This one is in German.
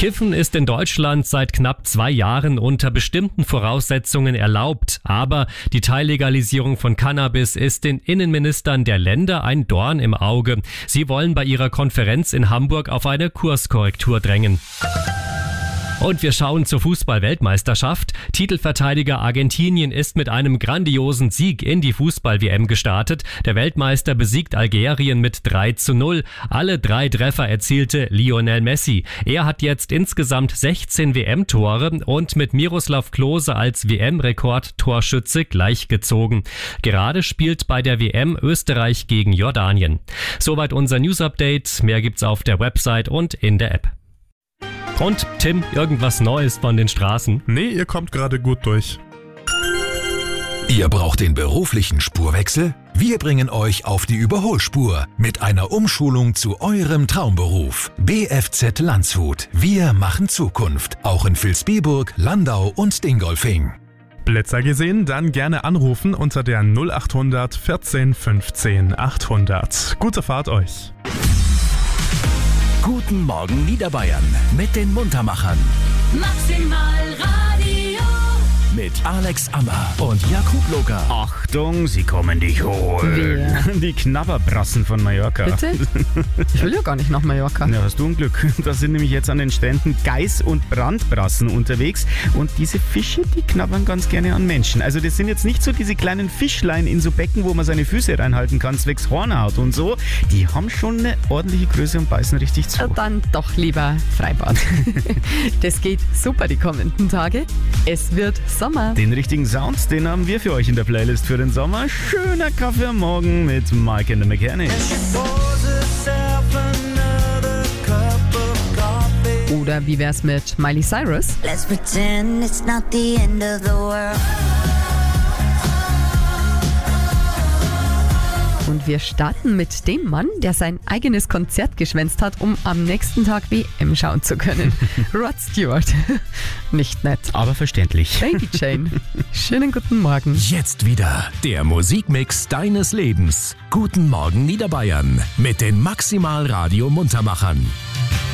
Kiffen ist in Deutschland seit knapp 2 Jahren unter bestimmten Voraussetzungen erlaubt. Aber die Teillegalisierung von Cannabis ist den Innenministern der Länder ein Dorn im Auge. Sie wollen bei ihrer Konferenz in Hamburg auf eine Kurskorrektur drängen. Und wir schauen zur Fußball-Weltmeisterschaft. Titelverteidiger Argentinien ist mit einem grandiosen Sieg in die Fußball-WM gestartet. Der Weltmeister besiegt Algerien mit 3:0. Alle 3 Treffer erzielte Lionel Messi. Er hat jetzt insgesamt 16 WM-Tore und mit Miroslav Klose als WM-Rekordtorschütze gleichgezogen. Gerade spielt bei der WM Österreich gegen Jordanien. Soweit unser News-Update. Mehr gibt's auf der Website und in der App. Und Tim, irgendwas Neues von den Straßen? Nee, ihr kommt gerade gut durch. Ihr braucht den beruflichen Spurwechsel? Wir bringen euch auf die Überholspur mit einer Umschulung zu eurem Traumberuf. BFZ Landshut. Wir machen Zukunft. Auch in Vilsbiburg, Landau und Dingolfing. Blitzer gesehen? Dann gerne anrufen unter der 0800 14 15 800. Gute Fahrt euch. Guten Morgen Niederbayern mit den Muntermachern. Maximal Radio. Mit Alex Ammer und Jakub Locker. Achtung, sie kommen dich holen. Wer? Die Knabberbrassen von Mallorca. Bitte? Ich will ja gar nicht nach Mallorca. Ja, hast du ein Glück. Da sind nämlich jetzt an den Ständen Geiß- und Brandbrassen unterwegs. Und diese Fische, die knabbern ganz gerne an Menschen. Also das sind jetzt nicht so diese kleinen Fischlein in so Becken, wo man seine Füße reinhalten kann, zwecks Hornhaut und so. Die haben schon eine ordentliche Größe und beißen richtig zu. Dann doch lieber Freibad. Das geht super die kommenden Tage. Es wird Sommer. Den richtigen Sound, den haben wir für euch in der Playlist für den Sommer. Schöner Kaffee am Morgen mit Mike and the Mechanics. Oder wie wär's mit Miley Cyrus? Let's pretend it's not the end of the world. Und wir starten mit dem Mann, der sein eigenes Konzert geschwänzt hat, um am nächsten Tag WM schauen zu können. Rod Stewart. Nicht nett. Aber verständlich. Baby Jane. Schönen guten Morgen. Jetzt wieder der Musikmix deines Lebens. Guten Morgen Niederbayern mit den Maximal Radio Muntermachern.